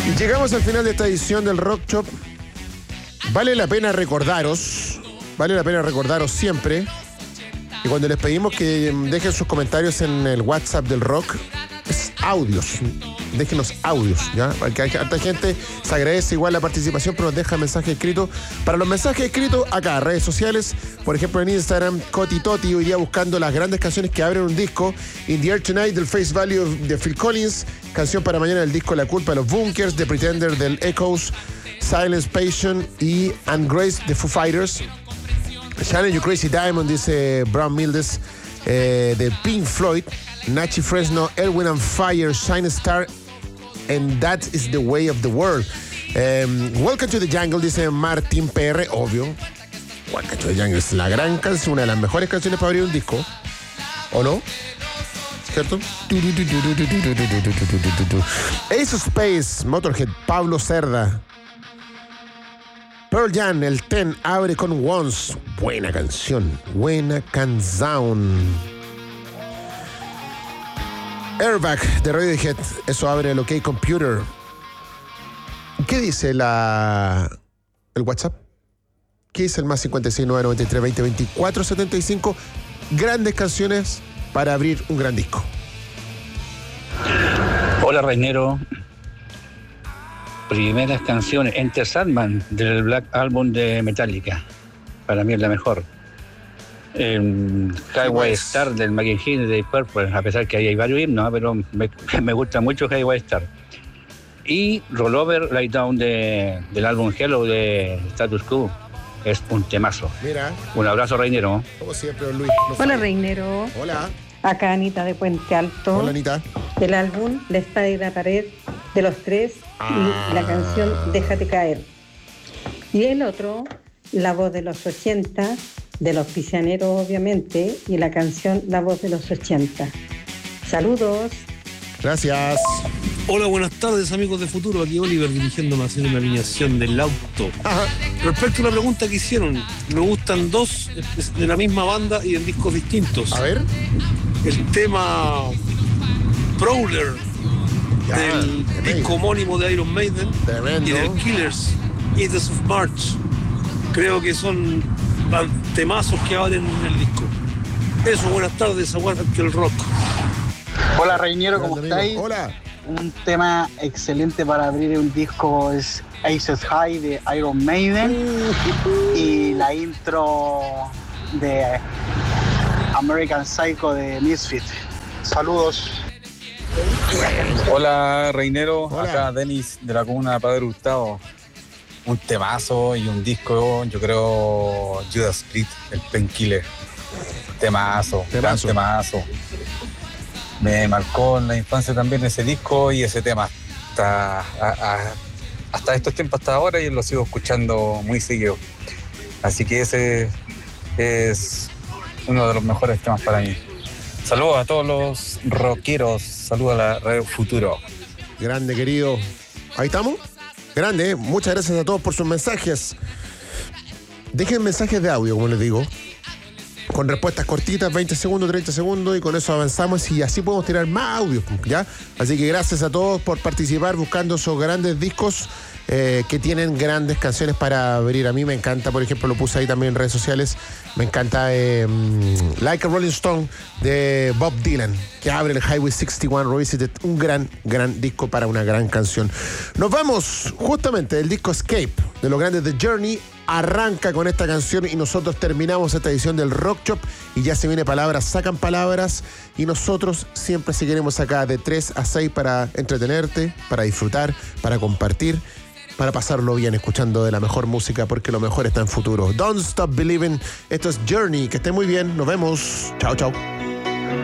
Y llegamos al final de esta edición del Rock Shop. Vale la pena recordaros siempre que cuando les pedimos que dejen sus comentarios en el WhatsApp del Rock, es audios. Déjenos audios, ¿ya? Porque hay tanta gente, se agradece igual la participación, pero nos deja mensaje escrito. Para los mensajes escritos, acá, redes sociales, por ejemplo en Instagram, Coti Toti, hoy día buscando las grandes canciones que abren un disco. In the Air Tonight, del Face Value de Phil Collins, canción para mañana del disco La Culpa de los Bunkers, The Pretender del Echoes, Silence Patient y And Grace de Foo Fighters. Challenge You Crazy Diamond, dice Brown Mildes, de Pink Floyd, Nachi Fresno, Erwin and Fire, Shine Star, and That is the Way of the World. Welcome to the Jungle, dice Martín PR, obvio. Welcome to the Jungle es la gran canción, una de las mejores canciones para abrir un disco. ¿O no? ¿Cierto? Ace of Space, Motorhead, Pablo Cerda. Pearl Jam, el Ten, abre con Once. Buena canción. Airbag de Radiohead, eso abre el OK Computer. ¿Qué dice el WhatsApp? ¿Qué dice el más 56993202475? Grandes canciones para abrir un gran disco. Hola Reinero. Primeras canciones, Enter Sandman del Black Album de Metallica. Para mí es la mejor. Highway Star del McKinney de Purple, a pesar que ahí hay varios himnos, pero me gusta mucho Highway Star. Y Rollover Lay Down del álbum Hello de Status Quo. Es un temazo. Mira. Un abrazo, Reinero. Como siempre, Luis. Hola, Reinero. Hola. Acá Anita de Puente Alto. Hola, Anita. Del álbum La Espada y la Pared de Los Tres y la canción Déjate Caer. Y el otro, La Voz de los 80, de Los Prisioneros, obviamente, y la canción La Voz de los 80. Saludos. Gracias. Hola, buenas tardes, amigos de Futuro. Aquí Oliver dirigiéndome a hacer una alineación del auto. Ajá. Respecto a la pregunta que hicieron, me gustan dos de la misma banda y en discos distintos. A ver. El tema Prowler del disco homónimo de Iron Maiden. Tremendo. Y del Killers, Ides of March. Creo que son temazos que abren el disco. Eso, buenas tardes, aguante el rock. Hola Reiniero, ¿cómo estáis? Hola. Un tema excelente para abrir un disco es Aces High de Iron Maiden y la intro de American Psycho de Misfit. Saludos. Hola Reinero, Hola. Acá Denis de la comuna de Padre Hurtado. Un temazo y un disco, yo creo, Judas Priest, el Painkiller. Temazo, gran temazo. Me marcó en la infancia también ese disco y ese tema hasta estos tiempos, hasta ahora, y lo sigo escuchando muy seguido. Así que ese es uno de los mejores temas para mí. Saludos a todos los rockeros, saludos a la Radio Futuro. Grande, querido. Ahí estamos. Grande, muchas gracias a todos por sus mensajes. Dejen mensajes de audio, como les digo, con respuestas cortitas, 20 segundos, 30 segundos, y con eso avanzamos y así podemos tirar más audios, ¿ya? Así que gracias a todos por participar buscando esos grandes discos que tienen grandes canciones para abrir. A mí me encanta, por ejemplo, lo puse ahí también en redes sociales, me encanta Like a Rolling Stone de Bob Dylan, que abre el Highway 61 Revisited, un gran disco para una gran canción. Nos vamos justamente del disco Escape, de los grandes de Journey. Arranca con esta canción y nosotros terminamos esta edición del Rock Shop y ya se viene Palabras Sacan Palabras, y nosotros siempre seguiremos acá de 3 a 6 para entretenerte, para disfrutar, para compartir, para pasarlo bien escuchando de la mejor música, porque lo mejor está en Futuro. Don't Stop Believing. Esto es Journey. Que esté muy bien. Nos vemos. Chao, chao.